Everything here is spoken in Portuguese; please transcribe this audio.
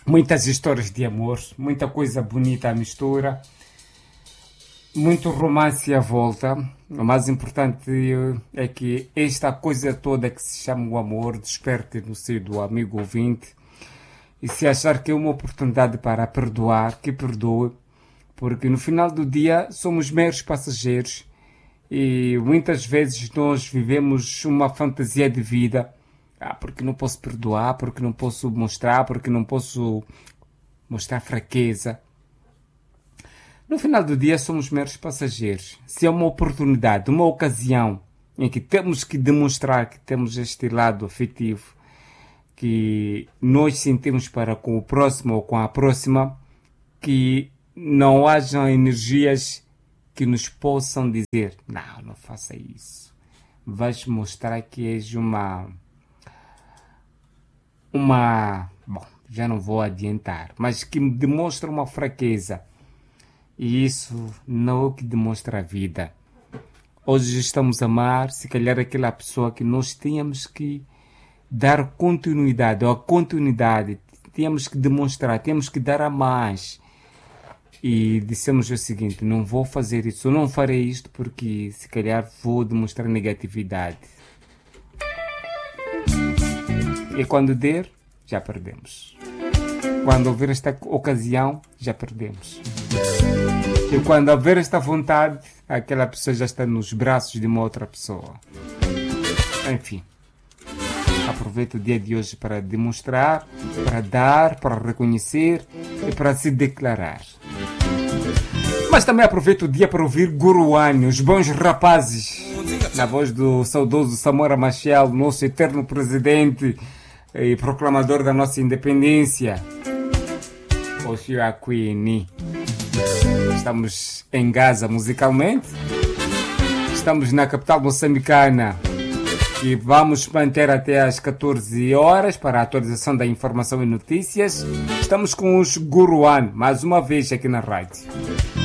Muitas histórias de amor, muita coisa bonita à mistura, muito romance à volta. O mais importante é que esta coisa toda que se chama o amor desperte no seio do amigo ouvinte. E se achar que é uma oportunidade para perdoar, que perdoe, porque no final do dia somos meros passageiros e muitas vezes nós vivemos uma fantasia de vida. Porque não posso perdoar, porque não posso mostrar, porque não posso mostrar fraqueza. No final do dia somos meros passageiros. Se é uma oportunidade, uma ocasião em que temos que demonstrar que temos este lado afetivo, que nós sentimos para com o próximo ou com a próxima, que não hajam energias que nos possam dizer: não faça isso. Vais mostrar que és bom, já não vou adiantar, mas que demonstra uma fraqueza. E isso não é o que demonstra a vida. Hoje estamos a amar, se calhar, aquela pessoa que nós tínhamos que dar continuidade, ou a continuidade, tínhamos que demonstrar, temos que dar a mais. E dissemos o seguinte: não vou fazer isso, eu não farei isto porque se calhar vou demonstrar negatividade. E quando der, já perdemos. Quando houver esta ocasião, já perdemos. E quando houver esta vontade, aquela pessoa já está nos braços de uma outra pessoa. Enfim, aproveito o dia de hoje para demonstrar, para dar, para reconhecer e para se declarar. Mas também aproveito o dia para ouvir Guruani, os bons rapazes, na voz do saudoso Samora Machel, nosso eterno presidente e proclamador da nossa independência. Oshiakwini. Estamos em Gaza musicalmente. Estamos na capital moçambicana e vamos manter até às 14 horas para a atualização da informação e notícias. Estamos com os Guruan, mais uma vez aqui na rádio.